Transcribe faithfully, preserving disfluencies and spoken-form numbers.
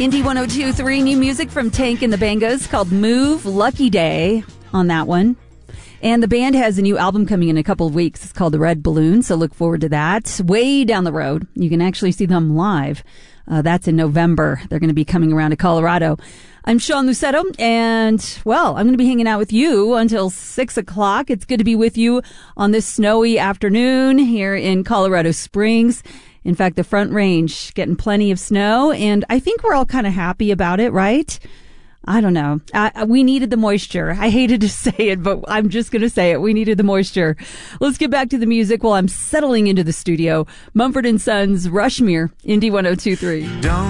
Indie one oh two point three, new music from Tank and the Bangos called Move, Lucky Day on that one. And the band has a new album coming in a couple of weeks. It's called The Red Balloon, so look forward to that. Way down the road, you can actually see them live. Uh, that's in November. They're going to be coming around to Colorado. I'm Sean Lucetto, and, well, I'm going to be hanging out with you until six o'clock. It's good to be with you on this snowy afternoon here in Colorado Springs. In fact, the Front Range getting plenty of snow, and I think we're all kind of happy about it, right? I don't know. Uh, we needed the moisture. I hated to say it, but I'm just going to say it. We needed the moisture. Let's get back to the music while I'm settling into the studio. Mumford and Sons, Rushmere, Indie one oh two point three. Don't